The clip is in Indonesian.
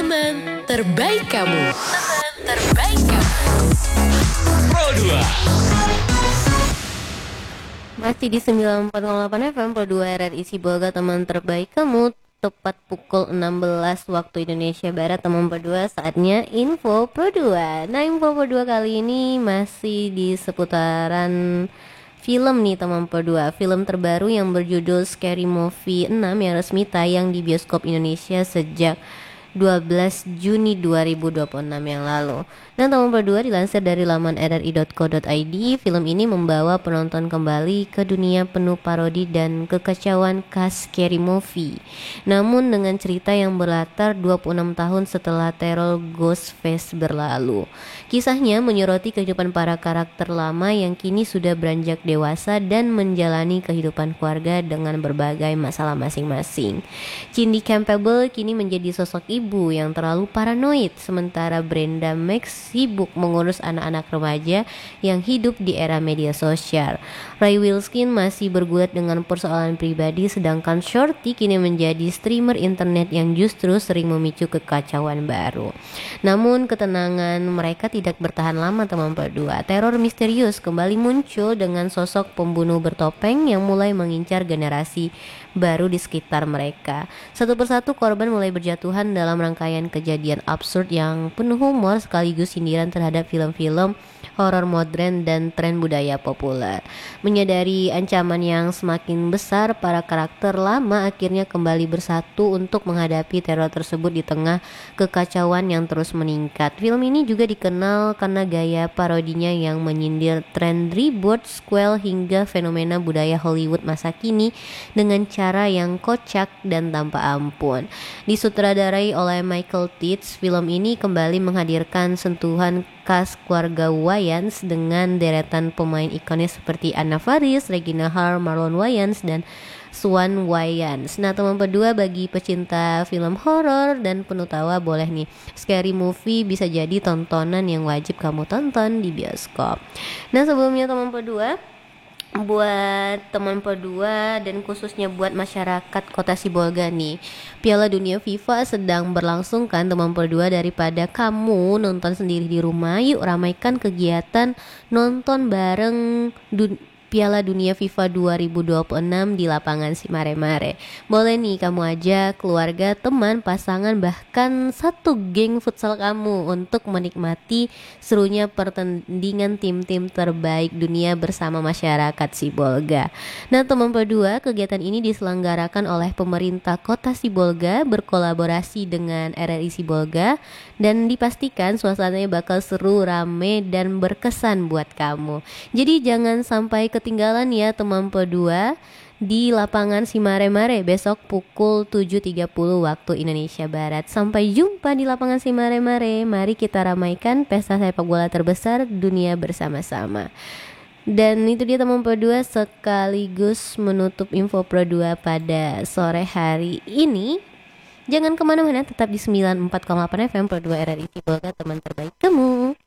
Teman terbaik kamu. Teman terbaik kamu. Pro 2. Masih di 94,8 FM Pro 2 RRI Sibolga, teman terbaik kamu. Tepat pukul 16 waktu Indonesia Barat, teman Pro 2, saatnya Info Pro 2. Nah, Info Pro 2 kali ini masih di seputaran film nih, teman Pro 2. Film terbaru yang berjudul Scary Movie 6 yang resmi tayang di bioskop Indonesia sejak 12 Juni 2026 yang lalu. Dan tahun kedua dilansir dari laman rri.co.id, film ini membawa penonton kembali ke dunia penuh parodi dan kekacauan khas Scary Movie. Namun dengan cerita yang berlatar 26 tahun setelah teror Ghostface berlalu. Kisahnya menyoroti kehidupan para karakter lama yang kini sudah beranjak dewasa dan menjalani kehidupan keluarga dengan berbagai masalah masing-masing. Cindy Campbell kini menjadi sosok ibu yang terlalu paranoid, sementara Brenda Max sibuk mengurus anak-anak remaja yang hidup di era media sosial. Ray Wilkins masih bergulat dengan persoalan pribadi, sedangkan Shorty kini menjadi streamer internet yang justru sering memicu kekacauan baru. Namun ketenangan mereka tidak bertahan lama, teman berdua. Teror misterius kembali muncul dengan sosok pembunuh bertopeng yang mulai mengincar generasi baru di sekitar mereka. Satu persatu korban mulai berjatuhan dalam rangkaian kejadian absurd yang penuh humor sekaligus sindiran terhadap film-film horor modern dan tren budaya populer. Menyadari ancaman yang semakin besar, para karakter lama akhirnya kembali bersatu untuk menghadapi teror tersebut di tengah kekacauan yang terus meningkat. Film ini juga dikenal karena gaya parodinya yang menyindir tren reboot, sequel hingga fenomena budaya Hollywood masa kini dengan cara yang kocak dan tanpa ampun. Disutradarai oleh Michael Tietz, film ini kembali menghadirkan sentuhan khas keluarga Wayans dengan deretan pemain ikonis seperti Anna Faris, Regina Hall, Marlon Wayans, dan Swan Wayans. Nah, teman kedua, bagi pecinta film horor dan penuh tawa, boleh nih, Scary Movie bisa jadi tontonan yang wajib kamu tonton di bioskop. Nah, sebelumnya teman kedua, buat teman Pro2 dan khususnya buat masyarakat Kota Sibolga nih, Piala Dunia FIFA sedang berlangsung kan, teman Pro2. Daripada kamu nonton sendiri di rumah, yuk ramaikan kegiatan nonton bareng Piala Dunia FIFA 2026 di lapangan Simaremare. Boleh nih kamu ajak keluarga, teman, pasangan, bahkan satu geng futsal kamu untuk menikmati serunya pertandingan tim-tim terbaik dunia bersama masyarakat Sibolga. Nah, teman berdua, kegiatan ini diselenggarakan oleh pemerintah Kota Sibolga berkolaborasi dengan RRI Sibolga dan dipastikan suasananya bakal seru, rame, dan berkesan buat kamu. Jadi jangan sampai ketinggalan ya, teman Pro2, di lapangan Simaremare besok pukul 7.30 waktu Indonesia Barat. Sampai jumpa di lapangan Simaremare. Mari kita ramaikan pesta sepak bola terbesar dunia bersama-sama. Dan itu dia, teman Pro2, sekaligus menutup Info Pro2 pada sore hari ini. Jangan kemana-mana, tetap di 94,8 FM Pro 2 RRI Sibolga, teman terbaik kamu.